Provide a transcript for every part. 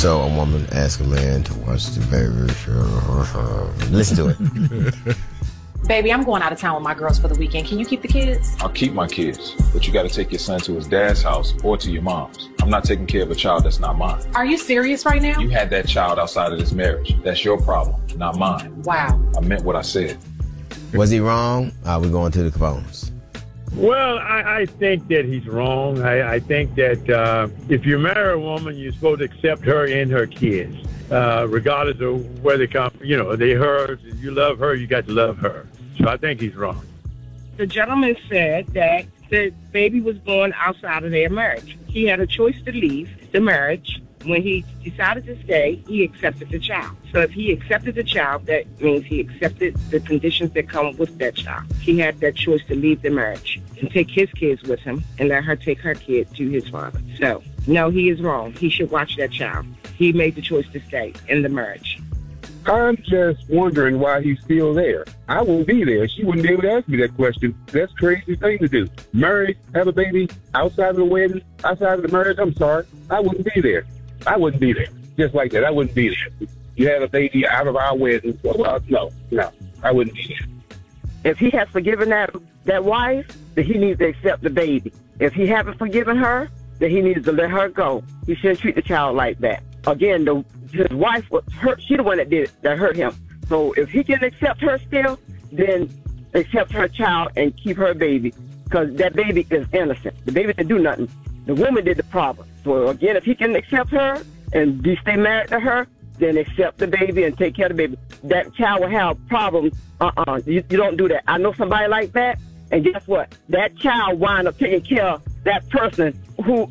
So a woman asks a man to watch the baby show. Listen to it. Baby, I'm going out of town with my girls for the weekend. Can you keep the kids? I'll keep my kids, but you got to take your son to his dad's house or to your mom's. I'm not taking care of a child that's not mine. Are you serious right now? You had that child outside of this marriage. That's your problem, not mine. Wow. I meant what I said. Was he wrong? We're going to the Capones. Well, I think that he's wrong. I think that if you marry a woman, you're supposed to accept her and her kids, regardless of where they come. You know, they hers. If you love her, you got to love her. So I think he's wrong. The gentleman said that the baby was born outside of their marriage. He had a choice to leave the marriage. When he decided to stay, he accepted the child. So if he accepted the child, that means he accepted the conditions that come with that child. He had that choice to leave the marriage and take his kids with him and let her take her kid to his father. So, no, he is wrong. He should watch that child. He made the choice to stay in the marriage. I'm just wondering why he's still there. I won't be there. She wouldn't be able to ask me that question. That's a crazy thing to do. Marry, have a baby, outside of the wedding, outside of the marriage. I'm sorry. I wouldn't be there. I wouldn't be there. Just like that. I wouldn't be there. You had a baby out of our wedding. Well, no. I wouldn't be there. If he has forgiven that wife, then he needs to accept the baby. If he haven't forgiven her, then he needs to let her go. He shouldn't treat the child like that. Again, his wife was hurt. She the one that hurt him. So if he can accept her still, then accept her child and keep her baby, because that baby is innocent. The baby didn't do nothing. The woman did the problem. So again, if he can accept her and stay married to her, then accept the baby and take care of the baby. That child will have problems. You don't do that. I know somebody like that, and guess what? That child wind up taking care of that person who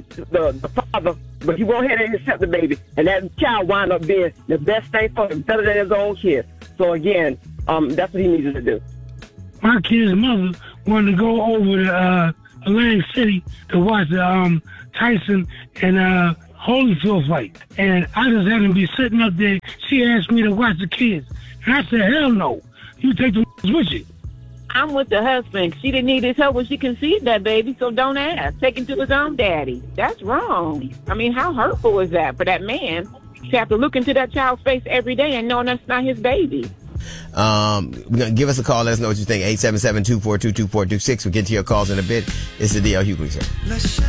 the father. But he went ahead and accept the baby, and that child wound up being the best thing for him, better than his own kid. So again, that's what he needed to do. My kid's mother wanted to go over to Atlantic City to watch the Tyson and Holyfield fight, and I just had to be sitting up there. She asked me to watch the kids, and I said, "Hell no! You take the with you." I'm with the husband. She didn't need his help when she conceived that baby, so don't ask. Take him to his own daddy. That's wrong. I mean, how hurtful is that for that man to have to look into that child's face every day and know that's not his baby? Give us a call. Let us know what you think. 877-242-2426. We'll get to your calls in a bit. It's the D.L. Hughley Show.